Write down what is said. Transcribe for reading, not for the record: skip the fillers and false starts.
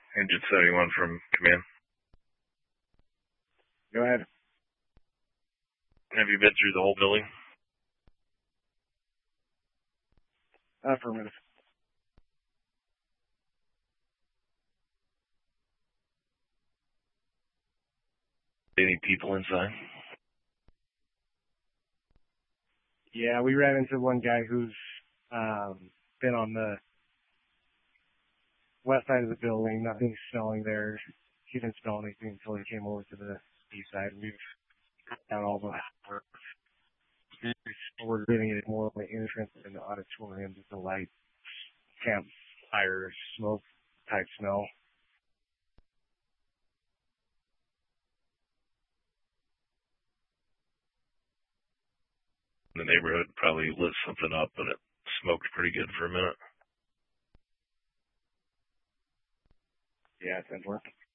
Engine 71 from command. Go ahead. Have you been through the whole building? Affirmative. Any people inside? Yeah, we ran into one guy who's been on the west side of the building. Nothing's smelling there. He didn't smell anything until he came over to the east side. We've cut down all the we're getting it more like entrance in the auditorium, just a light campfire smoke type smell. The neighborhood probably lit something up and it smoked pretty good for a minute. Yeah, it's been working.